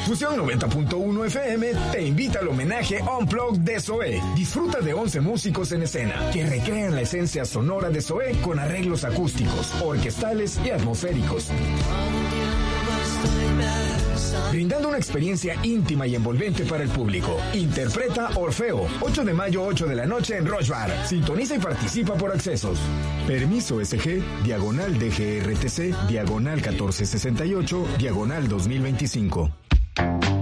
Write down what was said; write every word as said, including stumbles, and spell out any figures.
Fusión noventa punto uno F M te invita al homenaje Unplugged de Zoé. Disfruta de once músicos en escena que recrean la esencia sonora de Zoé con arreglos acústicos, orquestales y atmosféricos, brindando una experiencia íntima y envolvente para el público. Interpreta Orfeo, ocho de mayo, ocho de la noche en Roche Bar. Sintoniza y participa por accesos. Permiso S G, diagonal D G R T C, diagonal catorce sesenta y ocho, diagonal dos mil veinticinco.